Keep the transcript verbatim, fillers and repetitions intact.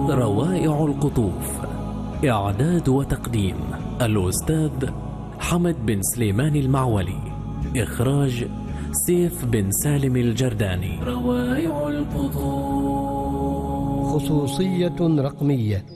روائع القطوف. إعداد وتقديم الأستاذ حمد بن سليمان المعولي. إخراج سيف بن سالم الجرداني. روائع القطوف. خصوصية رقمية: